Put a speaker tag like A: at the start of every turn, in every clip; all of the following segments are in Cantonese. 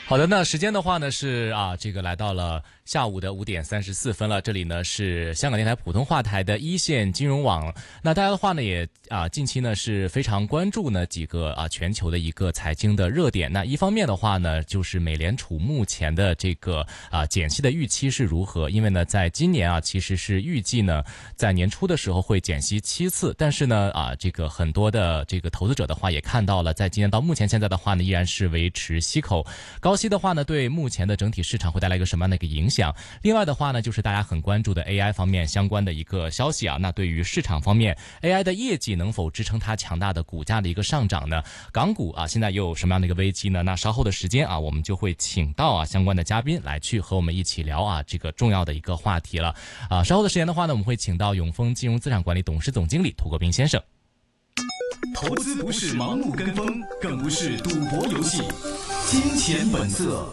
A: 好的，那时间的话呢是这个来到了下午的5:34了。这里呢是香港电台普通话台的一线金融网。那大家的话呢也近期呢是非常关注呢几个全球的一个财经的热点。那一方面的话呢，就是美联储目前的这个减息的预期是如何？因为呢，在今年其实是预计呢在年初的时候会减息7次，但是呢这个很多的这个投资者的话也看到了，在今年到目前现在的话呢，依然是维持息口。高息的话呢，对目前的整体市场会带来一个什么样的一个影响？另外的话呢，就是大家很关注的 AI 方面相关的一个消息那对于市场方面 AI 的业绩能否支撑它强大的股价的一个上涨呢？港股现在又有什么样的一个危机呢？那稍后的时间我们就会请到相关的嘉宾来去和我们一起聊这个重要的一个话题了。稍后的时间的话呢，我们会请到永丰金融资产管理董事总经理涂国彬先生。
B: 投资不是盲目跟风，更不是赌博游戏。金钱本色。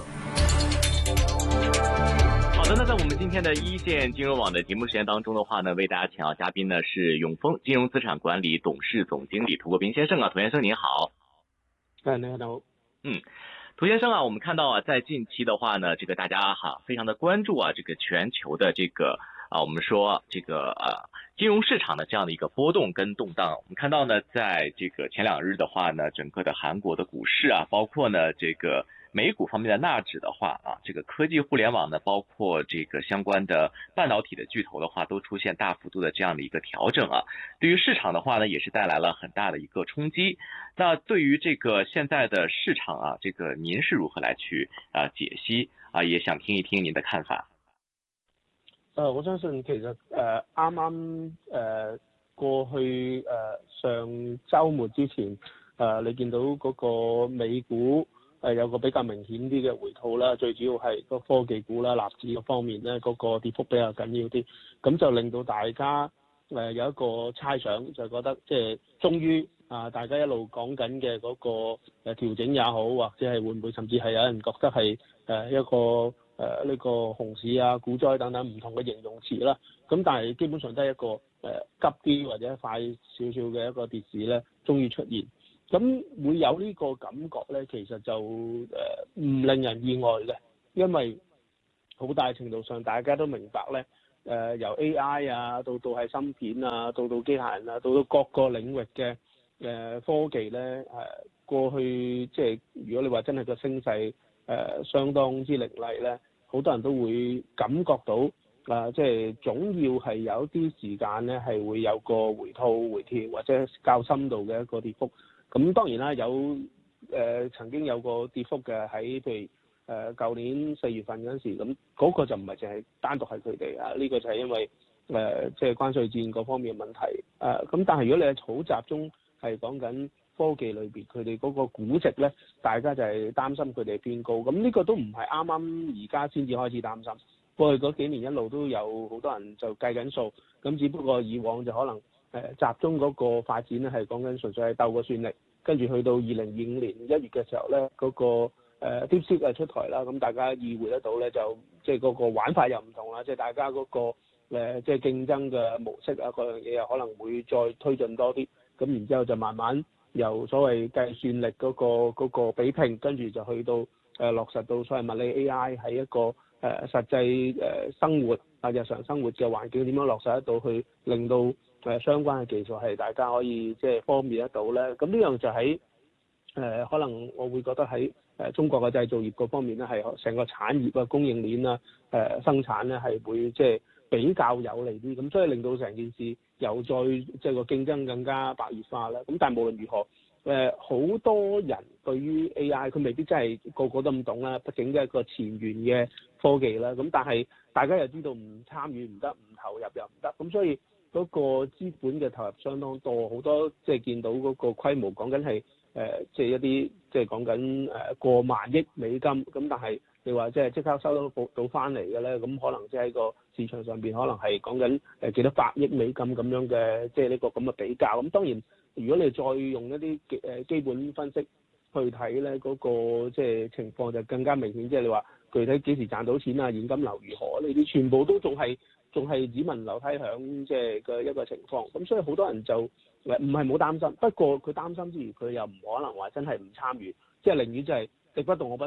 C: 好的，那在我们今天的一线金融网的节目时间当中的话呢，为大家请到嘉宾呢是永丰金融资产管理董事总经理涂国彬先生涂先生您好。
D: 你好。
C: 涂先生我们看到在近期的话呢，这个大家非常的关注这个全球的这个我们说这个金融市场的这样的一个波动跟动荡。我们看到呢，在这个前2日的话呢，整个的韩国的股市包括呢这个美股方面的纳指的话这个科技互联网呢，包括这个相关的半导体的巨头的话，都出现大幅度的这样的一个调整对于市场的话呢，也是带来了很大的一个冲擊。那對於這個現在的市場這個您是如何來去解析也想聽一聽您的看法。
D: 我相信其實啱啱過去上週末之前你見到嗰個美股有個比較明顯啲嘅回吐啦，最主要係個科技股啦、納指嗰方面咧，嗰個跌幅比較緊要啲，咁就令到大家有一個猜想，就覺得即係終於大家一路講緊嘅嗰個調整也好，或者係會唔會甚至係有人覺得係一個呢個熊市股災等等唔同嘅形容詞啦。咁但係基本上都係一個急啲或者快少少嘅一個跌市咧，終於出現。咁會有呢個感覺咧，其實就唔令人意外嘅，因為好大程度上大家都明白咧，由 AI 到係芯片到機械人到各個領域嘅科技咧，過去即係如果你話真係個升勢相當之凌厲咧，好多人都會感覺到即係總要係有啲時間咧係會有個回吐回調或者較深度嘅一個跌幅。咁當然啦，有曾經有個跌幅嘅喺譬如舊年4月份嗰陣時，咁嗰個就唔係淨係單獨係佢哋呢個就係因為即係關稅戰嗰方面嘅問題咁但係如果你係好集中係講緊科技裏邊佢哋嗰個估值咧，大家就係擔心佢哋偏高。咁呢個都唔係啱啱而家先至開始擔心，過去嗰幾年一路都有好多人就計緊數，咁只不過以往就可能集中嗰個發展咧係講緊純粹係鬥個算力，跟住去到2025年1月嘅時候咧，嗰個DeepSeek 出台啦，咁大家意會得到咧，就即係嗰個玩法又唔同啦，即係大家嗰個即係競爭嘅模式嗰樣嘢又可能會再推進多啲，咁然之後就慢慢由所謂計算力嗰個比拼，跟住就去到落實到所謂物理 AI 喺一個實際生活日常生活嘅環境點樣落實得到，去令到相關嘅技術係大家可以即係方便得到咧。咁呢樣就喺可能我會覺得喺中國嘅製造業嗰方面咧，係成個產業供應鏈生產咧係會即係比較有利啲，咁所以令到成件事又再即係個競爭更加白熱化啦。咁但係無論如何好多人對於 AI 佢未必真係個個都咁懂啦，畢竟都係一個前沿嘅科技啦。咁但係大家又知道唔參與唔得，唔投入又唔得，咁所以嗰個資本嘅投入相當多，好多即係見到嗰個規模講緊係即係一啲即係講緊過萬億美金，咁但係你話即係即刻收到翻嚟嘅咧，咁可能即係喺個市場上邊可能係講緊幾多百億美金咁樣嘅，即係呢個咁嘅比較。咁當然如果你再用一啲基本分析去睇咧，嗰個即係情況就更加明顯，即係你話具體幾時賺到錢現金流如何呢啲，全部都仲係只聞樓梯響即係嘅一個情況。咁所以好多人就唔係冇擔心，不過佢擔心之餘，佢又唔可能話真係唔參與，即係寧願就係敵不動我不動，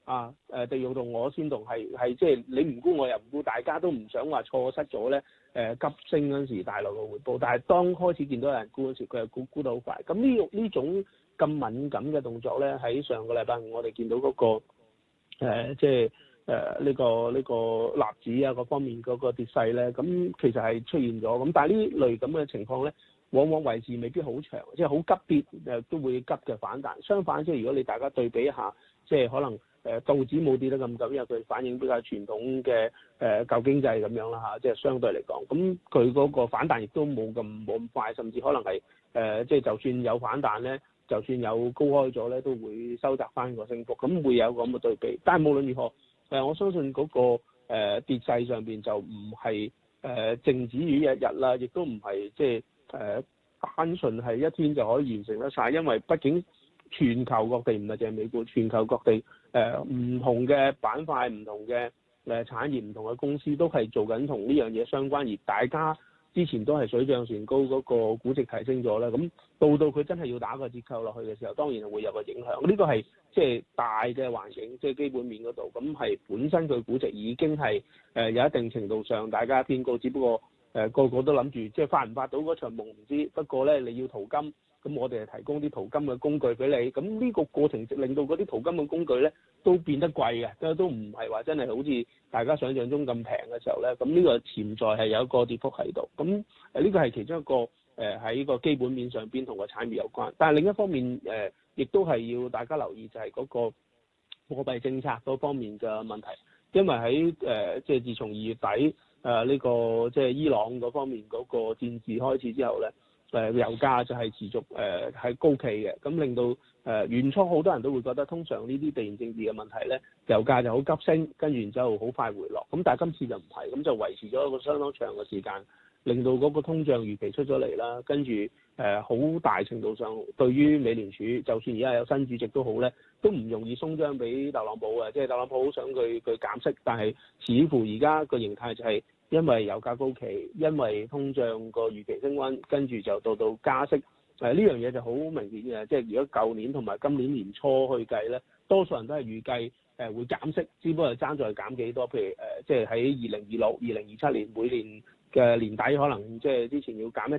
D: 地獄同我先同係即係你唔沽我又唔沽，大家都唔想話錯失咗咧急升嗰陣時大陸嘅回報，但係當開始見到有人沽嗰時，佢又沽得好快。咁呢種咁敏感嘅動作咧，喺上個禮拜五我哋見到嗰個即係呢個納指啊各方面嗰個跌勢咧，咁其實係出現咗。咁但係呢類咁嘅情況咧，往往維持未必好長，即係好急跌都會急嘅反彈。相反，即係如果你大家對比一下，即係可能道指冇跌得咁緊，因為佢反映比較傳統嘅舊經濟咁樣啦嚇，即係相對嚟講，咁佢嗰個反彈亦都冇咁快，甚至可能係即係就算有反彈咧，就算有高開咗咧，都會收窄翻個升幅，咁會有咁嘅對比。但係無論如何，我相信嗰個跌勢上邊就唔係靜止於一日啦，亦都唔係即係單純係一天就可以完成得晒，因為畢竟全球各地唔係淨係美國，全球各地唔同嘅板塊、唔同嘅產業、唔同嘅公司都係做緊同呢樣嘢相關，而大家之前都係水漲船高，嗰個估值提升咗啦，咁到佢真係要打個折扣落去嘅時候，當然會有個影響。呢個係即係大嘅環境，即係基本面嗰度，咁係本身佢估值已經係有一定程度上大家偏高，只不過個個都諗住即係發唔發到嗰場夢唔知，不過咧你要淘金。咁我哋係提供啲淘金嘅工具俾你，咁呢個過程令到嗰啲淘金嘅工具咧都變得貴嘅，都唔係話真係好似大家想象中咁平嘅時候咧，咁呢個潛在係有一個跌幅喺度。咁呢個係其中一個喺個基本面上邊同個產業有關，但係另一方面亦都係要大家留意就係嗰個貨幣政策嗰方面嘅問題，因為喺即係自從2月底呢個即係伊朗嗰方面嗰個戰事開始之後咧。油價就係持續係高企嘅，咁令到原初好多人都會覺得，通常呢啲地緣政治嘅問題咧，油價就好急升，跟住然之後好快回落。咁但係今次就唔係，咁就維持咗一個相當長嘅時間，令到嗰個通脹預期出咗嚟啦。跟住好大程度上，對於美聯儲，就算而家有新主席都好咧，都唔容易鬆張俾特朗普嘅。即係特朗普好想佢減息，但係似乎而家個形態就係。因為油價高企，因為通脹個預期升溫，跟住就到加息。呢樣嘢就好明顯嘅，即係如果舊年同埋今年年初去計咧，多數人都係預計會減息，只不過係爭在減幾多。譬如即係喺2026、2027年每年嘅年底，可能即係之前要減一